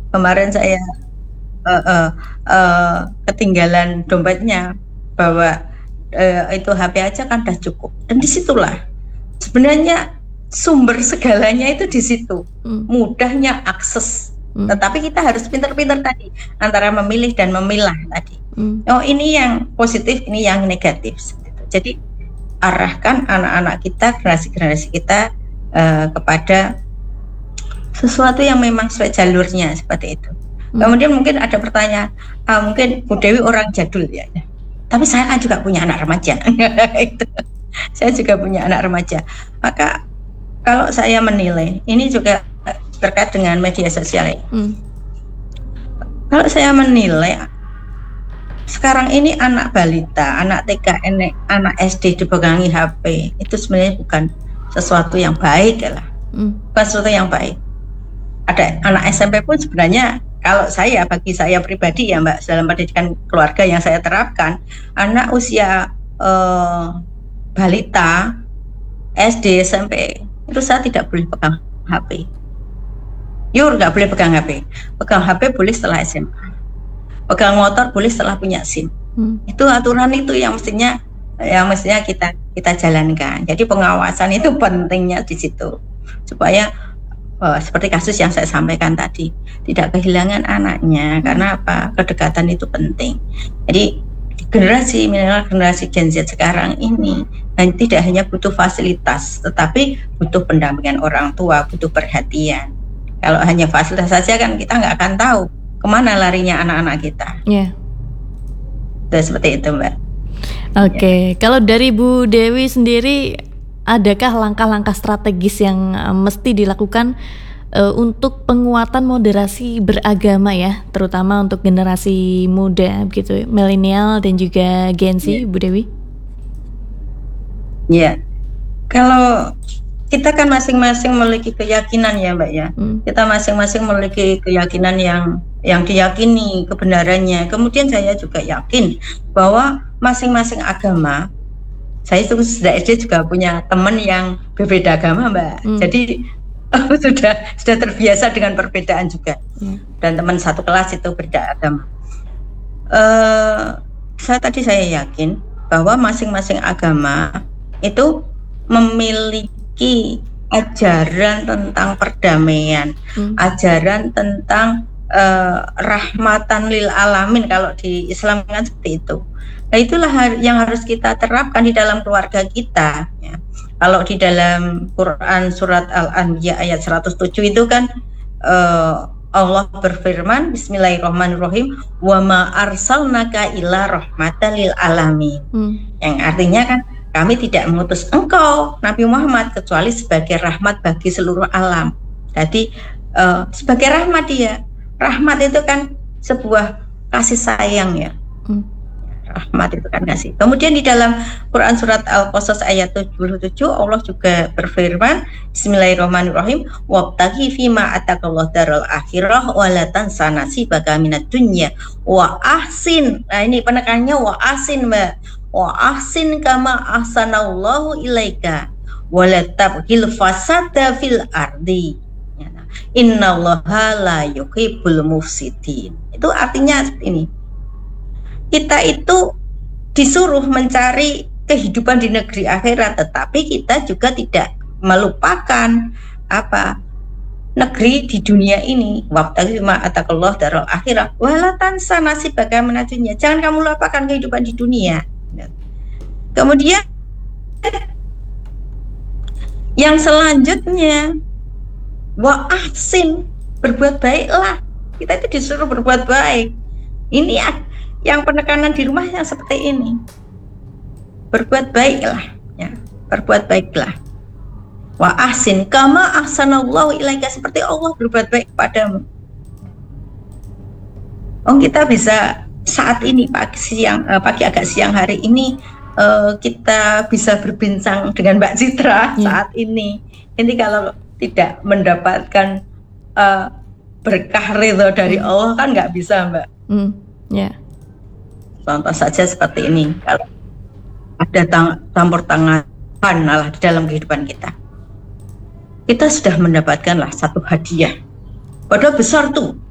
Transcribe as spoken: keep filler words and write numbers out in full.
Kemarin saya uh, uh, uh, ketinggalan dompetnya, bawa uh, itu H P aja kan udah cukup. Dan disitulah sebenarnya sumber segalanya itu di situ. Hmm. Mudahnya akses. Hmm. Tetapi kita harus pintar-pintar tadi antara memilih dan memilah tadi. Hmm. Oh, ini yang positif, ini yang negatif. Jadi arahkan anak-anak kita, generasi-generasi kita uh, kepada sesuatu yang memang sesuai jalurnya seperti itu. Hmm. Kemudian mungkin ada pertanyaan, ah, mungkin Bu Dewi orang jadul ya. Tapi saya kan juga punya anak remaja. Itu. Saya juga punya anak remaja. Maka kalau saya menilai, ini juga terkait dengan media sosial. Hmm. Kalau saya menilai, sekarang ini anak balita, anak T K, anak S D dipegangi H P, itu sebenarnya bukan sesuatu yang baik lah. Hmm. Bukan sesuatu yang baik. Ada anak S M P pun sebenarnya, kalau saya, bagi saya pribadi ya Mbak, dalam pendidikan keluarga yang saya terapkan, anak usia eh, balita, S D, S M P, itu saya tidak boleh pegang H P. Yur, nggak boleh pegang H P. Pegang H P boleh setelah S M A. Pegang motor boleh setelah punya SIM. Hmm. Itu aturan itu yang mestinya, yang mestinya kita kita jalankan. Jadi pengawasan itu pentingnya di situ, supaya uh, seperti kasus yang saya sampaikan tadi, tidak kehilangan anaknya. Hmm. Karena apa? Kedekatan itu penting. Jadi generasi milenial, generasi Gen Z sekarang ini, dan tidak hanya butuh fasilitas, tetapi butuh pendampingan orang tua, butuh perhatian. Kalau hanya fasilitas saja kan kita nggak akan tahu kemana larinya anak-anak kita. Iya. Yeah. Seperti itu Mbak. Oke, okay. Ya. Kalau dari Bu Dewi sendiri, adakah langkah-langkah strategis yang uh, mesti dilakukan uh, untuk penguatan moderasi beragama ya, terutama untuk generasi muda begitu, milenial dan juga Gen Z, yeah. Bu Dewi? Iya. Yeah. Kalau kita kan masing-masing memiliki keyakinan ya Mbak ya. Hmm. Kita masing-masing memiliki keyakinan yang yang diyakini kebenarannya. Kemudian saya juga yakin bahwa masing-masing agama, saya itu sudah S D juga punya teman yang berbeda agama Mbak. Hmm. Jadi oh, sudah sudah terbiasa dengan perbedaan juga. Hmm. Dan teman satu kelas itu beda agama. Uh, saya tadi saya yakin bahwa masing-masing agama itu memiliki ajaran tentang perdamaian, hmm. ajaran tentang uh, rahmatan lil alamin, kalau di Islam kan seperti itu. Nah itulah yang harus kita terapkan di dalam keluarga kita. Ya. Kalau di dalam Quran surat Al-Anbiya ayat seratus tujuh itu kan uh, Allah berfirman, Bismillahirrahmanirrahim, wa ma arsalnaka illa rahmatan lil alamin. Hmm. Yang artinya kan, kami tidak mengutus engkau Nabi Muhammad kecuali sebagai rahmat bagi seluruh alam. Jadi uh, sebagai rahmat dia. Rahmat itu kan sebuah kasih sayang ya. Hmm. Rahmat itu kan kasih. Kemudian di dalam Quran surat Al-Qasas ayat tujuh puluh tujuh Allah juga berfirman, Bismillahirrahmanirrahim, wabtaghi fima atakallahu darul akhirah wa la tansa nasibaka minad dunya wa ahsin. Nah ini penekannya wa ahsin Mbak. Wa ahsin kama ahsanallahu ilaika wa la tabghil fasada fil ardi innallaha la yuhibbul mufsidin. Itu artinya ini, kita itu disuruh mencari kehidupan di negeri akhirat, tetapi kita juga tidak melupakan apa negeri di dunia ini. Wabtaghi ma atakallahu darul akhirah wa la tansa nasibaka minad dunya. Jangan kamu lupakan kehidupan di dunia. Kemudian yang selanjutnya, wa ahsin, berbuat baiklah. Kita itu disuruh berbuat baik. Ini yang penekanan di rumah yang seperti ini. Berbuat baiklah, ya, berbuat baiklah. Wa ahsin kama ahsanallahu ilaika, seperti Allah berbuat baik kepadamu. Oh, kita bisa saat ini pagi siang pagi agak siang hari ini uh, kita bisa berbincang dengan Mbak Citra hmm. saat ini. Ini kalau tidak mendapatkan uh, berkah ridho dari Allah kan nggak bisa Mbak. Hmm. Yeah. Contoh saja seperti ini, kalau ada tang- campur tangan Allah di dalam kehidupan kita, kita sudah mendapatkanlah satu hadiah. Padahal besar tuh.